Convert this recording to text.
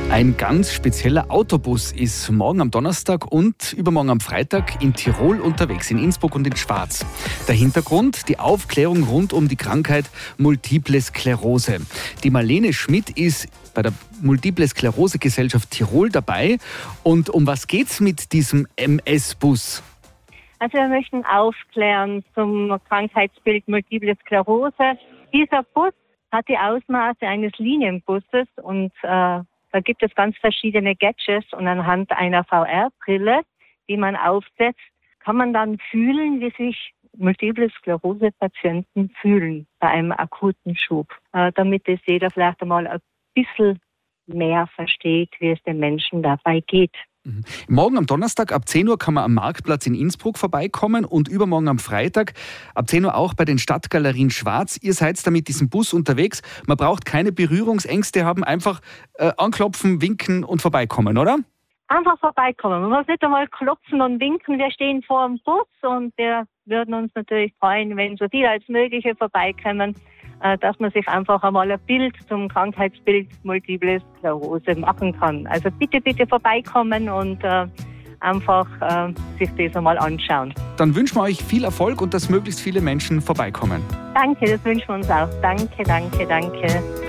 Ein ganz spezieller Autobus ist morgen am Donnerstag und übermorgen am Freitag in Tirol unterwegs, in Innsbruck und in Schwaz. Der Hintergrund: die Aufklärung rund um die Krankheit Multiple Sklerose. Die Marlene Schmidt ist bei der Multiple Sklerose Gesellschaft Tirol dabei. Und um was geht's mit diesem MS-Bus? Also wir möchten aufklären zum Krankheitsbild Multiple Sklerose. Dieser Bus hat die Ausmaße eines Linienbusses und da gibt es ganz verschiedene Gadgets und anhand einer VR-Brille, die man aufsetzt, kann man dann fühlen, wie sich Multiple Sklerose-Patienten fühlen bei einem akuten Schub, damit es jeder vielleicht einmal ein bisschen mehr versteht, wie es den Menschen dabei geht. Morgen am Donnerstag ab 10 Uhr kann man am Marktplatz in Innsbruck vorbeikommen und übermorgen am Freitag ab 10 Uhr auch bei den Stadtgalerien Schwaz. Ihr seid da mit diesem Bus unterwegs. Man braucht keine Berührungsängste haben, einfach anklopfen, winken und vorbeikommen, oder? Einfach vorbeikommen. Man muss nicht einmal klopfen und winken. Wir stehen vor dem Bus und wir würden uns natürlich freuen, wenn so viele als mögliche vorbeikommen, dass man sich einfach einmal ein Bild zum Krankheitsbild Multiple Sklerose machen kann. Also bitte vorbeikommen und einfach sich das einmal anschauen. Dann wünschen wir euch viel Erfolg und dass möglichst viele Menschen vorbeikommen. Danke, das wünschen wir uns auch. Danke.